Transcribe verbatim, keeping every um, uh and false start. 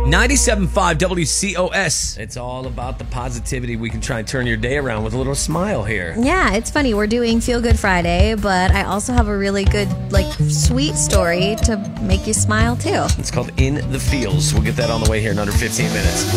ninety-seven point five W C O S. It's all about the positivity. We can try and turn your day around with a little smile here. Yeah, it's funny. We're doing Feel Good Friday, but I also have a really good, like, sweet story to make you smile, too. It's called In the Feels. We'll get that on the way here in under fifteen minutes.